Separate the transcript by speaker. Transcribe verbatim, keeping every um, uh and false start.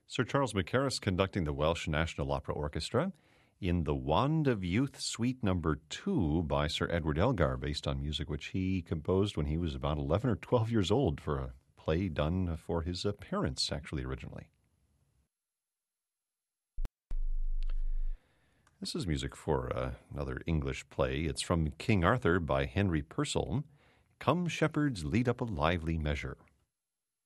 Speaker 1: Sir Charles Mackerras conducting the Welsh National Opera Orchestra in The Wand of Youth, Suite Number two by Sir Edward Elgar, based on music which he composed when he was about eleven or twelve years old for a play done for his uh, parents, actually, originally. This is music for uh, another English play. It's from King Arthur by Henry Purcell. Come, shepherds, lead up a lively measure.